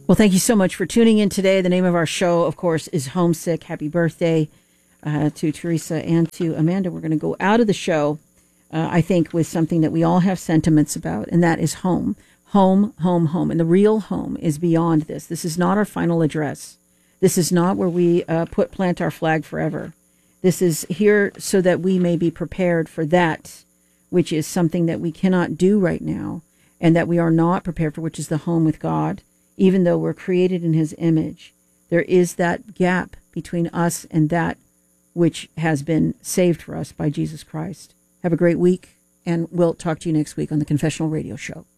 Well, thank you so much for tuning in today. The name of our show, of course, is Homesick. Happy birthday to Teresa and to Amanda. We're going to go out of the show, I think, with something that we all have sentiments about, and that is home. Home, home, home. And the real home is beyond this. This is not our final address. This is not where we plant our flag forever. This is here so that we may be prepared for that, which is something that we cannot do right now, and that we are not prepared for, which is the home with God. Even though we're created in his image, there is that gap between us and that which has been saved for us by Jesus Christ. Have a great week, and we'll talk to you next week on the Confessional Radio Show.